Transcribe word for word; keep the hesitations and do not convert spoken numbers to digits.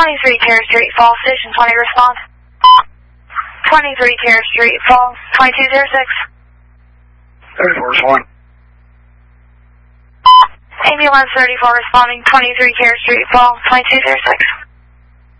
twenty-three Terrace Street, Falls, Station twenty, respond. twenty-three Terrace Street, Falls, twenty-two zero six. thirty-four, respond. Ambulance thirty-four responding, twenty-three Terrace Street, Falls, twenty-two zero six.